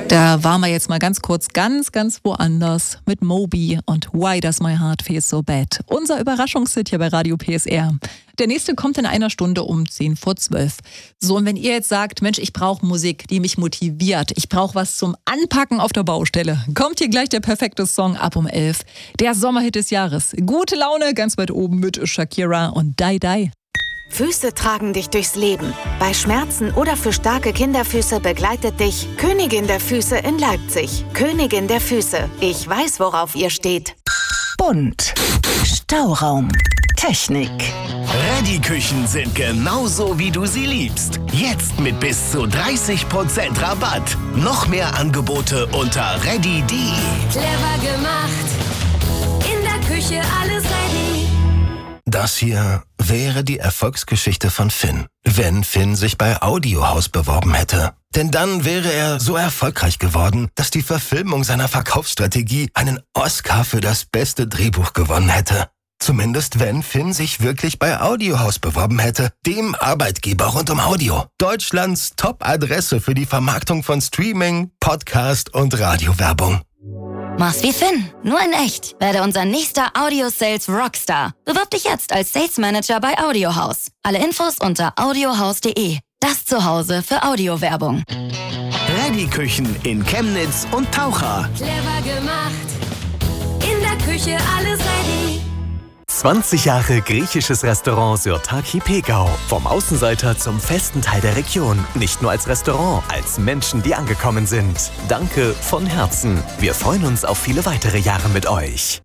Da waren wir jetzt mal ganz kurz ganz woanders mit Moby und Why Does My Heart Feel So Bad? Unser Überraschungshit hier bei Radio PSR. Der nächste kommt in einer Stunde um 10:10. So, und wenn ihr jetzt sagt, Mensch, ich brauche Musik, die mich motiviert, ich brauche was zum Anpacken auf der Baustelle, kommt hier gleich der perfekte Song ab um 11. Der Sommerhit des Jahres. Gute Laune, ganz weit oben mit Shakira und Die Die. Füße tragen dich durchs Leben. Bei Schmerzen oder für starke Kinderfüße begleitet dich Königin der Füße in Leipzig. Königin der Füße. Ich weiß, worauf ihr steht. Bunt. Stauraum. Technik. Ready-Küchen sind genauso, wie du sie liebst. Jetzt mit bis zu 30% Rabatt. Noch mehr Angebote unter ready.de. Clever gemacht. In der Küche alles ready. Das hier wäre die Erfolgsgeschichte von Finn, wenn Finn sich bei Audiohaus beworben hätte. Denn dann wäre er so erfolgreich geworden, dass die Verfilmung seiner Verkaufsstrategie einen Oscar für das beste Drehbuch gewonnen hätte. Zumindest wenn Finn sich wirklich bei Audiohaus beworben hätte, dem Arbeitgeber rund um Audio. Deutschlands Top-Adresse für die Vermarktung von Streaming, Podcast und Radiowerbung. Mach's wie Finn, nur in echt. Werde unser nächster Audio-Sales Rockstar. Bewirb dich jetzt als Sales Manager bei Audiohaus. Alle Infos unter audiohaus.de. Das Zuhause für Audiowerbung. Ready-Küchen in Chemnitz und Taucher. Clever gemacht. In der Küche alles ready. 20 Jahre griechisches Restaurant Sirtaki Pegau. Vom Außenseiter zum festen Teil der Region. Nicht nur als Restaurant, als Menschen, die angekommen sind. Danke von Herzen. Wir freuen uns auf viele weitere Jahre mit euch.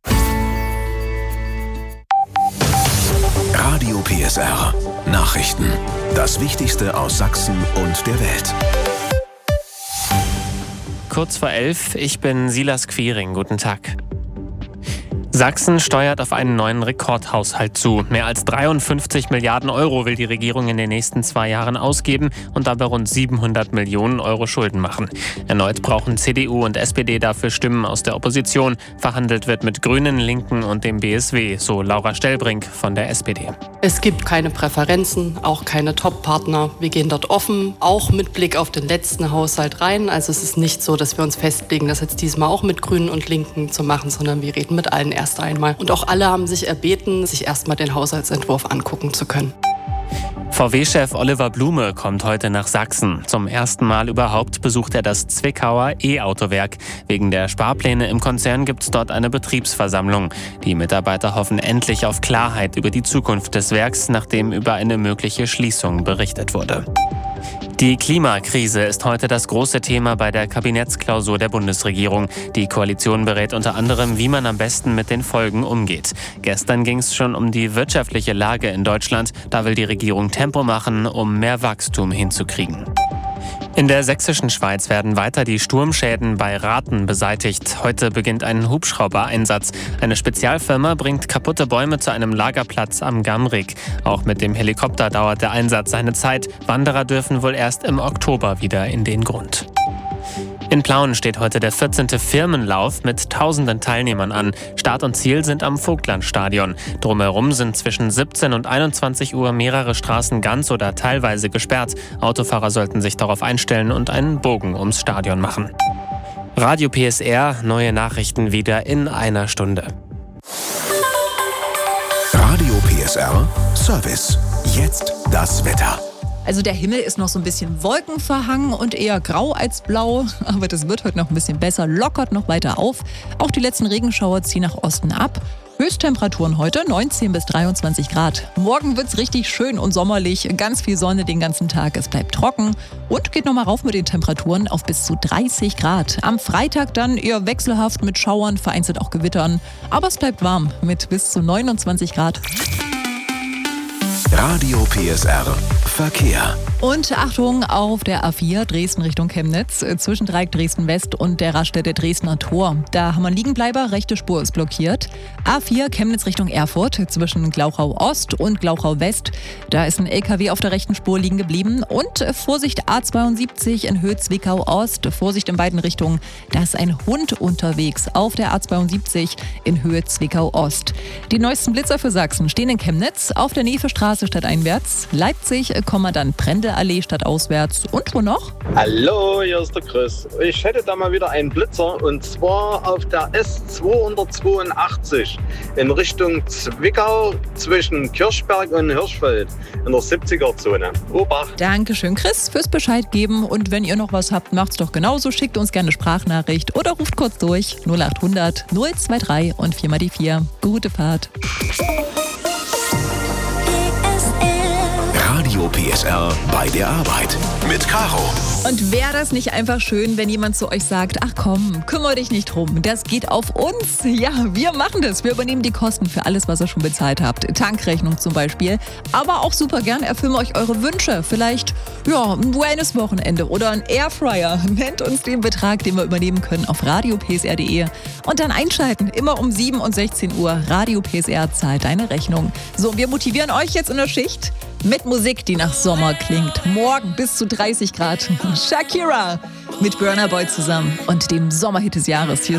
Radio PSR. Nachrichten. Das Wichtigste aus Sachsen und der Welt. Kurz vor 11, ich bin Silas Quiring. Guten Tag. Sachsen steuert auf einen neuen Rekordhaushalt zu. Mehr als 53 Milliarden Euro will die Regierung in den nächsten 2 Jahren ausgeben und dabei rund 700 Millionen Euro Schulden machen. Erneut brauchen CDU und SPD dafür Stimmen aus der Opposition. Verhandelt wird mit Grünen, Linken und dem BSW, so Laura Stellbrink von der SPD. Es gibt keine Präferenzen, auch keine Top-Partner. Wir gehen dort offen, auch mit Blick auf den letzten Haushalt rein. Also es ist nicht so, dass wir uns festlegen, das jetzt diesmal auch mit Grünen und Linken zu machen, sondern wir reden mit allen erst einmal. Und auch alle haben sich erbeten, sich erstmal den Haushaltsentwurf angucken zu können. VW-Chef Oliver Blume kommt heute nach Sachsen. Zum ersten Mal überhaupt besucht er das Zwickauer E-Autowerk. Wegen der Sparpläne im Konzern gibt es dort eine Betriebsversammlung. Die Mitarbeiter hoffen endlich auf Klarheit über die Zukunft des Werks, nachdem über eine mögliche Schließung berichtet wurde. Die Klimakrise ist heute das große Thema bei der Kabinettsklausur der Bundesregierung. Die Koalition berät unter anderem, wie man am besten mit den Folgen umgeht. Gestern ging es schon um die wirtschaftliche Lage in Deutschland. Da will die Regierung Tempo machen, um mehr Wachstum hinzukriegen. In der sächsischen Schweiz werden weiter die Sturmschäden bei Rathen beseitigt. Heute beginnt ein Hubschrauber-Einsatz. Eine Spezialfirma bringt kaputte Bäume zu einem Lagerplatz am Gamrik. Auch mit dem Helikopter dauert der Einsatz seine Zeit. Wanderer dürfen wohl erst im Oktober wieder in den Grund. In Plauen steht heute der 14. Firmenlauf mit tausenden Teilnehmern an. Start und Ziel sind am Vogtlandstadion. Drumherum sind zwischen 17 und 21 Uhr mehrere Straßen ganz oder teilweise gesperrt. Autofahrer sollten sich darauf einstellen und einen Bogen ums Stadion machen. Radio PSR, neue Nachrichten wieder in einer Stunde. Radio PSR Service. Jetzt das Wetter. Also der Himmel ist noch so ein bisschen wolkenverhangen und eher grau als blau, aber das wird heute noch ein bisschen besser, lockert noch weiter auf. Auch die letzten Regenschauer ziehen nach Osten ab. Höchsttemperaturen heute 19 bis 23 Grad. Morgen wird's richtig schön und sommerlich, ganz viel Sonne den ganzen Tag, es bleibt trocken und geht nochmal rauf mit den Temperaturen auf bis zu 30 Grad. Am Freitag dann eher wechselhaft mit Schauern, vereinzelt auch Gewittern, aber es bleibt warm mit bis zu 29 Grad. Radio PSR Verkehr. Und Achtung auf der A4 Dresden Richtung Chemnitz, zwischen Dreieck Dresden West und der Raststätte Dresdner Tor. Da haben wir einen Liegenbleiber, rechte Spur ist blockiert. A4 Chemnitz Richtung Erfurt, zwischen Glauchau Ost und Glauchau West. Da ist ein LKW auf der rechten Spur liegen geblieben. Und Vorsicht A72 in Höhe Zwickau Ost, Vorsicht in beiden Richtungen. Da ist ein Hund unterwegs auf der A72 in Höhe Zwickau Ost. Die neuesten Blitzer für Sachsen stehen in Chemnitz, auf der Nevestraße stadteinwärts, Leipzig, Kommandant Prendel Kieselallee stadtauswärts. Und wo noch? Hallo, hier ist der Chris. Ich hätte da mal wieder einen Blitzer und zwar auf der S282 in Richtung Zwickau zwischen Kirchberg und Hirschfeld in der 70er-Zone. Obacht! Dankeschön, Chris, fürs Bescheid geben. Und wenn ihr noch was habt, macht's doch genauso. Schickt uns gerne Sprachnachricht oder ruft kurz durch 0800 023 und 4 mal die 4. Gute Fahrt. Radio PSR bei der Arbeit mit Caro. Und wäre das nicht einfach schön, wenn jemand zu euch sagt, ach komm, kümmere dich nicht drum, das geht auf uns. Ja, wir machen das. Wir übernehmen die Kosten für alles, was ihr schon bezahlt habt. Tankrechnung zum Beispiel. Aber auch super gern erfüllen wir euch eure Wünsche. Vielleicht, ja, ein Wellness-Wochenende oder ein Airfryer. Nennt uns den Betrag, den wir übernehmen können auf radiopsr.de. Und dann einschalten, immer um 7 und 16 Uhr. Radio PSR zahlt deine Rechnung. So, wir motivieren euch jetzt in der Schicht mit Musik, die nach Sommer klingt. Morgen bis zu 30 Grad. Shakira mit Burna Boy zusammen und dem Sommerhit des Jahres. Hier ist